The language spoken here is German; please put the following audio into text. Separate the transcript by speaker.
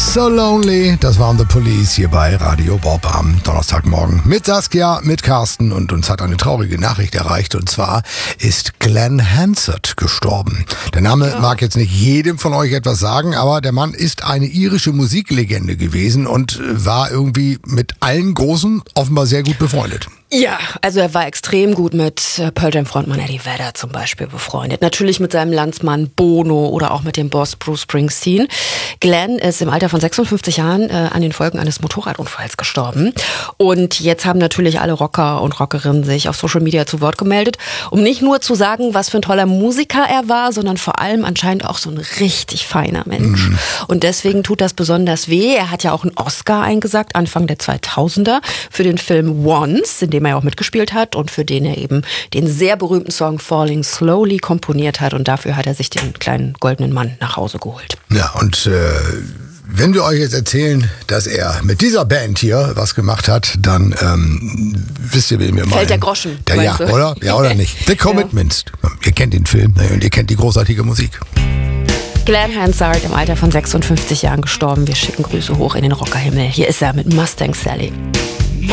Speaker 1: So Lonely, das waren The Police hier bei Radio Bob am Donnerstagmorgen mit Saskia, mit Carsten, und uns hat eine traurige Nachricht erreicht, und zwar ist Glenn Hansard gestorben. Der Name mag jetzt nicht jedem von euch etwas sagen, aber der Mann ist eine irische Musiklegende gewesen und war irgendwie mit allen Großen offenbar sehr gut befreundet.
Speaker 2: Ja, also er war extrem gut mit Pearl Jam Frontmann Eddie Vedder zum Beispiel befreundet. Natürlich mit seinem Landsmann Bono oder auch mit dem Boss Bruce Springsteen. Glenn ist im Alter von 56 Jahren an den Folgen eines Motorradunfalls gestorben. Und jetzt haben natürlich alle Rocker und Rockerinnen sich auf Social Media zu Wort gemeldet, um nicht nur zu sagen, was für ein toller Musiker er war, sondern vor allem anscheinend auch so ein richtig feiner Mensch. Und deswegen tut das besonders weh. Er hat ja auch einen Oscar eingesagt, Anfang der 2000er, für den Film Once, in dem er auch mitgespielt hat und für den er eben den sehr berühmten Song Falling Slowly komponiert hat, und dafür hat er sich den kleinen goldenen Mann nach Hause geholt.
Speaker 1: Ja, und wenn wir euch jetzt erzählen, dass er mit dieser Band hier was gemacht hat, dann wisst ihr, wen wir meinen.
Speaker 2: Fällt der Groschen.
Speaker 1: Ja, oder? Ja, oder nicht? The Commitments. Ja. Ihr kennt den Film, ne? Und ihr kennt die großartige Musik.
Speaker 2: Glenn Hansard im Alter von 56 Jahren gestorben. Wir schicken Grüße hoch in den Rockerhimmel. Hier ist er mit Mustang Sally.